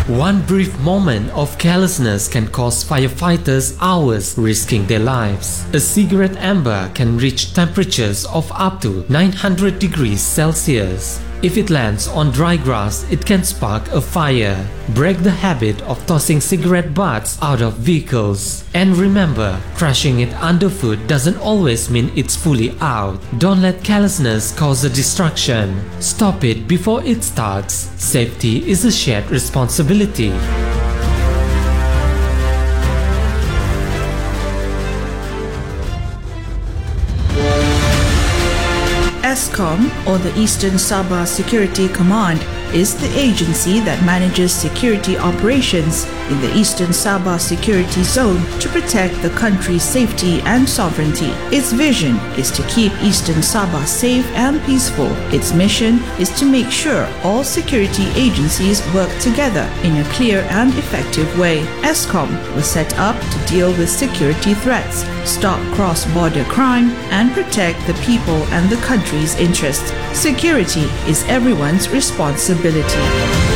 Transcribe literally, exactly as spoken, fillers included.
One brief moment of carelessness can cost firefighters hours, risking their lives. A cigarette ember can reach temperatures of up to nine hundred degrees Celsius. If it lands on dry grass, it can spark a fire. Break the habit of tossing cigarette butts out of vehicles. And remember, crushing it underfoot doesn't always mean it's fully out. Don't let carelessness cause a destruction. Stop it before it starts. Safety is a shared responsibility. ESCOM, or the Eastern Sabah Security Command, is the agency that manages security operations in the Eastern Sabah Security Zone to protect the country's safety and sovereignty. Its vision is to keep Eastern Sabah safe and peaceful. Its mission is to make sure all security agencies work together in a clear and effective way. ESCOM was set up to deal with security threats, stop cross-border crime, and protect the people and the country's interests. Security is everyone's responsibility.